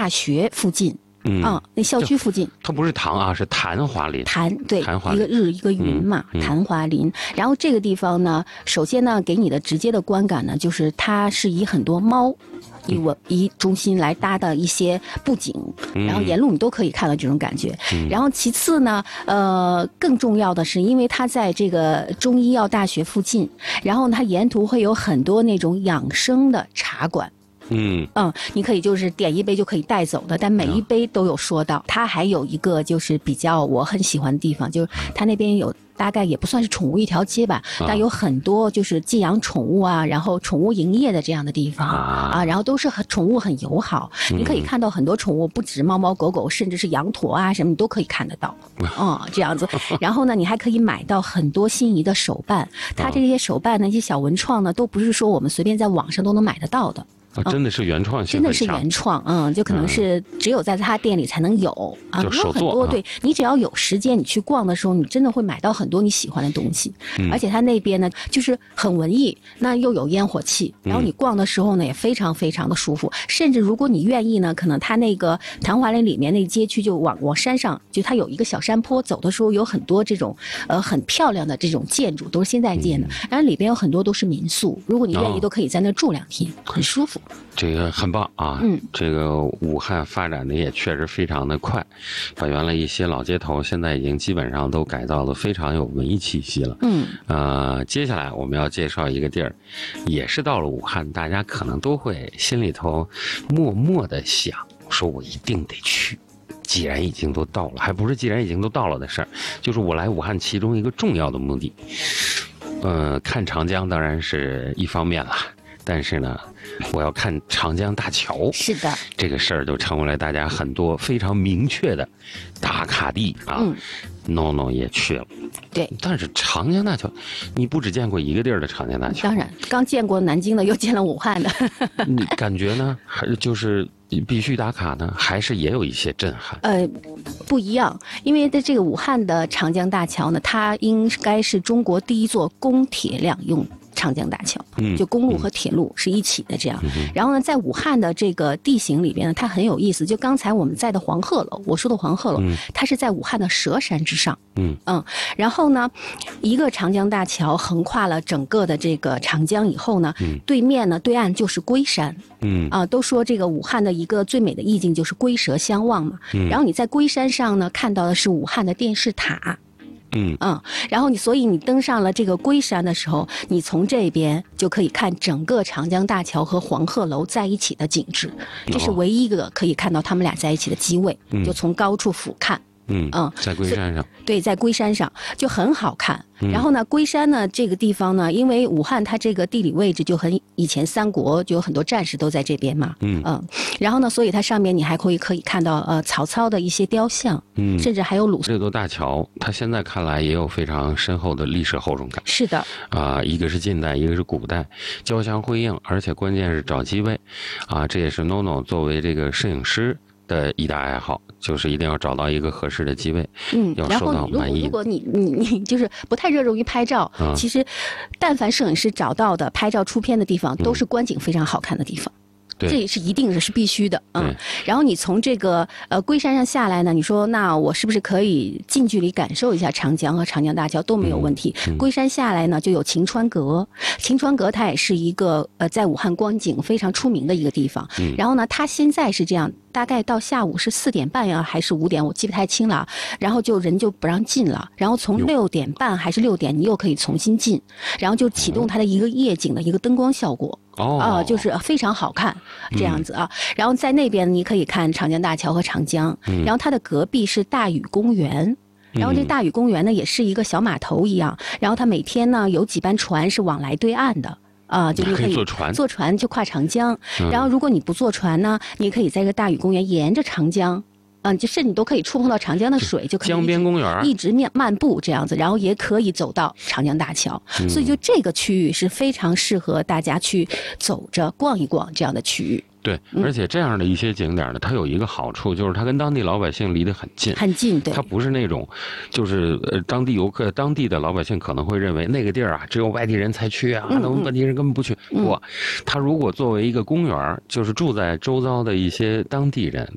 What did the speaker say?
大学附近。那校区附近， 它不是塘啊，是昙花林。 对，一个日一个云嘛，昙花林。然后这个地方呢，首先呢，给你的直接的观感呢，就是它是以很多猫以中心来搭的一些布景，然后沿路你都可以看到这种感觉。然后其次呢，更重要的是，因为它在这个中医药大学附近，然后它沿途会有很多那种养生的茶馆。你可以就是点一杯就可以带走的，但每一杯都有说到。它还有一个就是比较我很喜欢的地方，就是它那边有大概也不算是宠物一条街吧，但有很多就是寄养宠物啊，然后宠物营业的这样的地方然后都是宠物很友好，你可以看到很多宠物，不止猫猫狗狗，甚至是羊驼啊什么，你都可以看得到。这样子。然后呢，你还可以买到很多心仪的手办，它这些手办呢，一些小文创呢，都不是说我们随便在网上都能买得到的。 真的是原创性， 真的是原创，就可能是只有在他店里才能有就手做。 很多，对，你只要有时间，你去逛的时候，你真的会买到很多你喜欢的东西。而且他那边呢，就是很文艺，那又有烟火气，然后你逛的时候呢，也非常非常的舒服。甚至如果你愿意呢，可能他那个昙花林里面那街区就往山上，就它有一个小山坡，走的时候有很多这种很漂亮的这种建筑，都是现在建的。然后里边有很多都是民宿，如果你愿意，都可以在那住2天，很舒服。 这个很棒啊！这个武汉发展的也确实非常的快，把原来一些老街头现在已经基本上都改造的非常有文艺气息了。接下来我们要介绍一个地儿，也是到了武汉，大家可能都会心里头默默的想，说我一定得去。既然已经都到了，还不是既然已经都到了的事儿，就是我来武汉其中一个重要的目的。看长江当然是一方面了。但是呢，我要看长江大桥。是的，这个事儿就成为了大家很多非常明确的打卡地啊。NONO 也去了。对，但是长江大桥，你不只见过一个地儿的长江大桥？当然，刚见过南京的，又见了武汉的。你感觉呢？还是就是必须打卡呢？还是也有一些震撼？不一样，因为在这个武汉的长江大桥呢，它应该是中国第一座公铁两用长江大桥，就公路和铁路是一起的这样。然后呢，在武汉的这个地形里边呢，它很有意思。就刚才我们在的黄鹤楼，我说的黄鹤楼，它是在武汉的蛇山之上。然后呢，一个长江大桥横跨了整个的这个长江以后呢，对面呢，对岸就是龟山。都说这个武汉的一个最美的意境就是龟蛇相望嘛。然后你在龟山上呢，看到的是武汉的电视塔。然后所以你登上了这个龟山的时候，你从这边就可以看整个长江大桥和黄鹤楼在一起的景致，这是唯一一个可以看到他们俩在一起的机位，就从高处俯瞰。在龟山上，对，在龟山上就很好看。然后呢，龟山呢这个地方呢，因为武汉它这个地理位置就很，以前三国就有很多战士都在这边嘛。然后呢，所以它上面你还可以看到曹操的一些雕像，甚至还有鲁。这座大桥，它现在看来也有非常深厚的历史厚重感。是的，一个是近代，一个是古代，交相辉映，而且关键是找机位，这也是 NONO 作为这个摄影师的一大爱好，就是一定要找到一个合适的机位，要收到满意。如果你就是不太热衷于拍照，其实但凡摄影师找到的拍照出片的地方，都是观景非常好看的地方。这也是一定是必须的。然后你从这个龟山上下来呢，你说那我是不是可以近距离感受一下长江和长江大桥都没有问题。龟山下来呢，就有晴川阁，晴川阁它也是一个在武汉观景非常出名的一个地方。然后呢，它现在是这样，大概到下午是4点半呀还是5点，我记不太清了。然后人就不让进了，然后从6点半还是6点你又可以重新进，然后就启动它的一个夜景的一个灯光效果。就是非常好看这样子啊。然后在那边你可以看长江大桥和长江，然后它的隔壁是大禹公园。然后这大禹公园呢也是一个小码头一样，然后它每天呢有几班船是往来对岸的。就你可以坐船就跨长江。然后如果你不坐船呢，你可以在这个大禹公园沿着长江，就是你都可以触碰到长江的水，就可以江边公园一直漫步这样子，然后也可以走到长江大桥。所以就这个区域是非常适合大家去走着逛一逛这样的区域。对，而且这样的一些景点呢，它有一个好处，就是它跟当地老百姓离得很近，很近。对，它不是那种，就是当地游客、当地的老百姓可能会认为那个地儿只有外地人才去啊，那我们本地人根本不去。它如果作为一个公园，就是住在周遭的一些当地人，